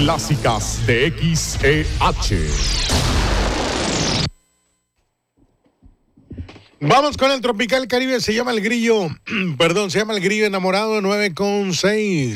clásicas de XEH. Vamos con el Tropical Caribe, se llama El Grillo, se llama El Grillo Enamorado, 9:06.